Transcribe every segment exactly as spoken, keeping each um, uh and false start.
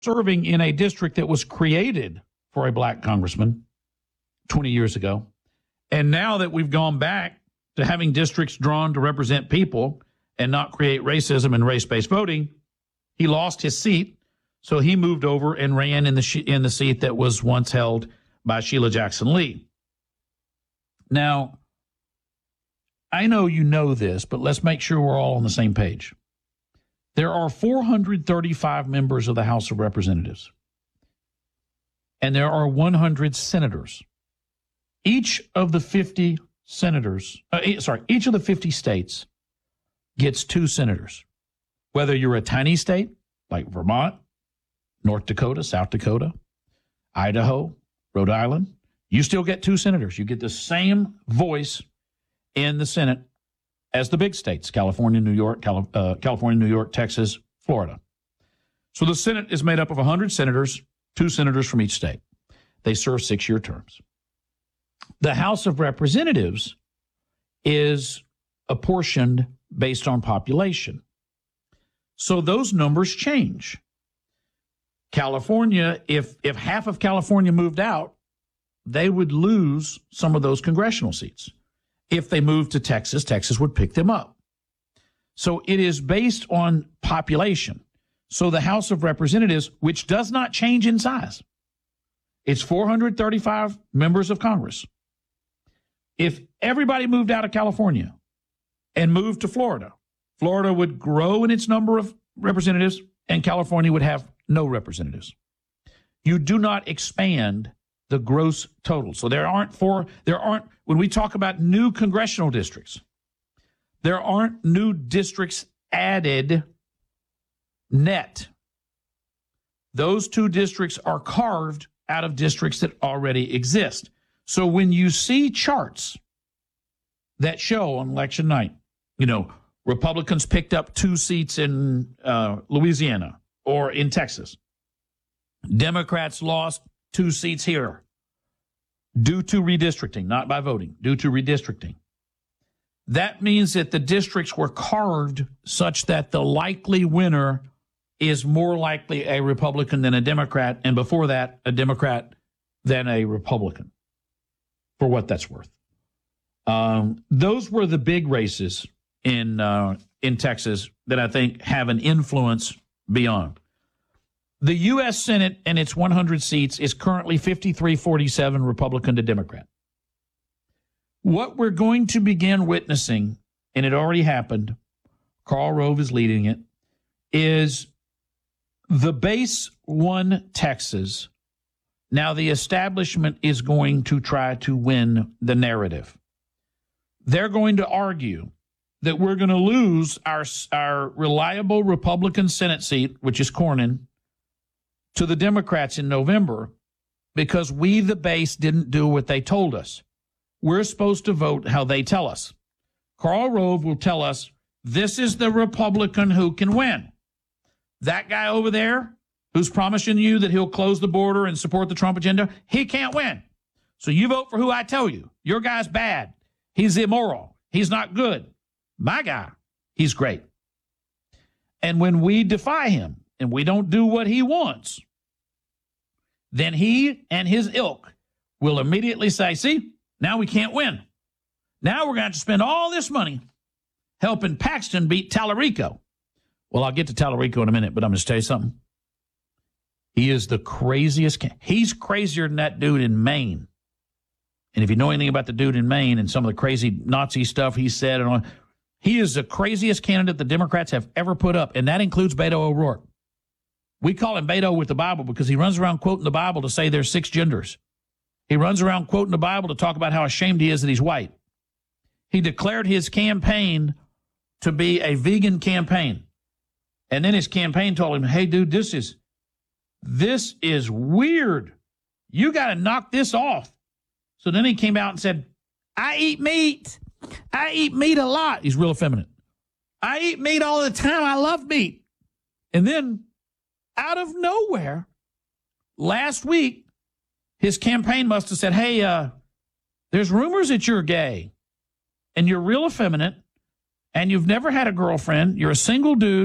serving in a district that was created for a black congressman twenty years ago. And now that we've gone back to having districts drawn to represent people and not create racism and race-based voting, he lost his seat. So he moved over and ran in the in the seat that was once held by Sheila Jackson Lee. Now, I know you know this, but let's make sure we're all on the same page. There are four hundred thirty-five members of the House of Representatives, and there are one hundred senators. Each of the fifty senators, uh, sorry, each of the fifty states gets two senators. Whether you're a tiny state like Vermont, North Dakota, South Dakota, Idaho, Rhode Island, you still get two senators. You get the same voice in the Senate as the big states, California, New York, Cali- uh, California, New York, Texas, Florida. So the Senate is made up of one hundred senators, two senators from each state. They serve six-year terms. The House of Representatives is apportioned based on population. So those numbers change. California, if if half of California moved out, they would lose some of those congressional seats. If they moved to Texas, Texas would pick them up. So it is based on population. So the House of Representatives, which does not change in size, it's four hundred thirty-five members of Congress. If everybody moved out of California and moved to Florida, Florida would grow in its number of representatives and California would have no representatives. You do not expand the gross total. So there aren't four, there aren't, when we talk about new congressional districts, there aren't new districts added net. Those two districts are carved out of districts that already exist. So when you see charts that show on election night, you know, Republicans picked up two seats in uh, Louisiana or in Texas, Democrats lost two seats here due to redistricting, not by voting, due to redistricting. That means that the districts were carved such that the likely winner is more likely a Republican than a Democrat, and before that, a Democrat than a Republican, for what that's worth. Um, those were the big races in uh, in Texas that I think have an influence beyond. The U S Senate and its one hundred seats is currently fifty-three forty-seven Republican to Democrat. What we're going to begin witnessing, and it already happened, Karl Rove is leading it, is the base won Texas. Now the establishment is going to try to win the narrative. They're going to argue that we're going to lose our, our reliable Republican Senate seat, which is Cornyn, to the Democrats in November because we, the base, didn't do what they told us. We're supposed to vote how they tell us. Karl Rove will tell us this is the Republican who can win. That guy over there who's promising you that he'll close the border and support the Trump agenda, he can't win. So you vote for who I tell you. Your guy's bad. He's immoral. He's not good. My guy, he's great. And when we defy him and we don't do what he wants, then he and his ilk will immediately say, see, now we can't win. Now we're going to have to spend all this money helping Paxton beat Tallarico. Well, I'll get to Tallarico in a minute, but I'm going to tell you something. He is the craziest. He's crazier than that dude in Maine. And if you know anything about the dude in Maine and some of the crazy Nazi stuff he said, and all, he is the craziest candidate the Democrats have ever put up, and that includes Beto O'Rourke. We call him Beto with the Bible because he runs around quoting the Bible to say there's six genders. He runs around quoting the Bible to talk about how ashamed he is that he's white. He declared his campaign to be a vegan campaign. And then his campaign told him, hey, dude, this is, this is weird. You got to knock this off. So then he came out and said, I eat meat. I eat meat a lot. He's real effeminate. I eat meat all the time. I love meat. And then out of nowhere, last week, his campaign must have said, hey, uh, there's rumors that you're gay and you're real effeminate and you've never had a girlfriend. You're a single dude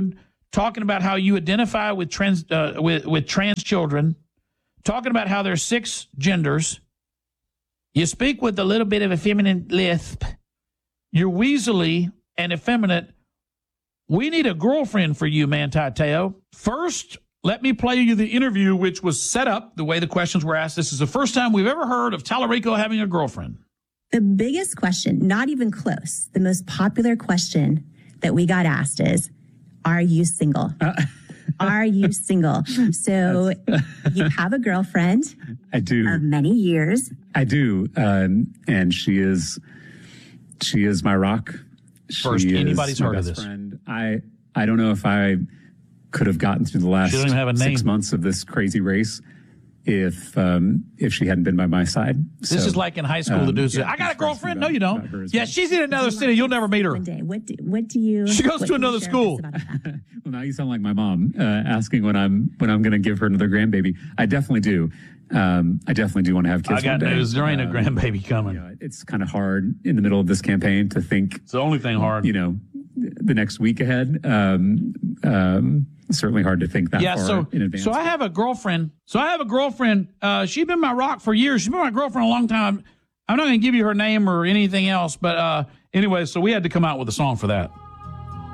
talking about how you identify with trans uh, with with trans children, talking about how there's six genders. You speak with a little bit of a feminine lisp. You're weaselly and effeminate. We need a girlfriend for you, Manti Te'o. First, let me play you the interview, which was set up the way the questions were asked. This is the first time we've ever heard of Tallarico having a girlfriend. The biggest question, not even close, the most popular question that we got asked is, are you single? Uh, are you single? So you have a girlfriend. I do. Of many years. I do. Um, and she is, she is my rock. First, she anybody's heard of this. Friend. I, I don't know if I could have gotten through the last she doesn't even have a name. six months of this crazy race if um, if she hadn't been by my side. This so, is like in high school. um, the dude says, yeah, I got a girlfriend. about, No, you don't. Yeah, well. she's in another city. You'll never meet her. One day. What do, what do you... She goes to another school. Well, now you sound like my mom uh, asking when I'm when I'm going to give her another grandbaby. I definitely do. Um, I definitely do want to have kids. I got one day. news. There ain't a Um, grandbaby coming. Yeah, it's kind of hard in the middle of this campaign to think. It's the only thing hard. You know, the next week ahead. Um, um, certainly hard to think that yeah, far so, in advance. So I have a girlfriend. So I have a girlfriend. Uh, she's been my rock for years. She's been my girlfriend a long time. I'm not going to give you her name or anything else. But uh, anyway, so we had to come out with a song for that.